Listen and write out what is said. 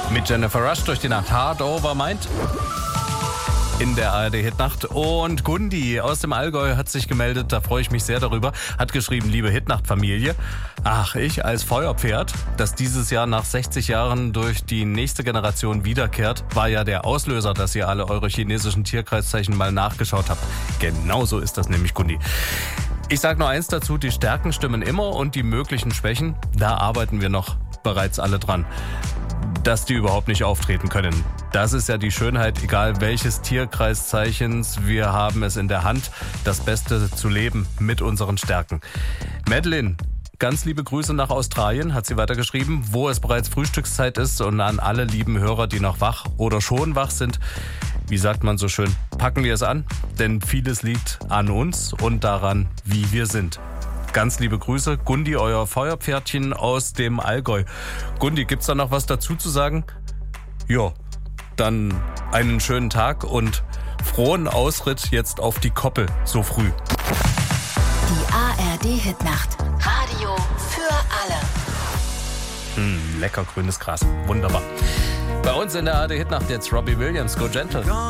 Mit Jennifer Rush durch die Nacht. Hard Over Mind. In der ARD-Hitnacht. Und Gundi aus dem Allgäu hat sich gemeldet, da freue ich mich sehr darüber, hat geschrieben, liebe Hitnacht-Familie, ach, ich als Feuerpferd, das dieses Jahr nach 60 Jahren durch die nächste Generation wiederkehrt, war ja der Auslöser, dass ihr alle eure chinesischen Tierkreiszeichen mal nachgeschaut habt. Genauso ist das nämlich, Gundi. Ich sage nur eins dazu, die Stärken stimmen immer und die möglichen Schwächen, da arbeiten wir noch bereits alle dran, dass die überhaupt nicht auftreten können. Das ist ja die Schönheit, egal welches Tierkreiszeichens, wir haben es in der Hand, das Beste zu leben mit unseren Stärken. Madeline, ganz liebe Grüße nach Australien, hat sie weitergeschrieben, wo es bereits Frühstückszeit ist, und an alle lieben Hörer, die noch wach oder schon wach sind. Wie sagt man so schön, packen wir es an, denn vieles liegt an uns und daran, wie wir sind. Ganz liebe Grüße, Gundi, euer Feuerpferdchen aus dem Allgäu. Gundi, gibt's da noch was dazu zu sagen? Ja, dann einen schönen Tag und frohen Ausritt jetzt auf die Koppel so früh. Die ARD-Hitnacht. Radio für alle. Lecker grünes Gras, wunderbar. Bei uns in der ARD-Hitnacht jetzt Robbie Williams, Go Gentle.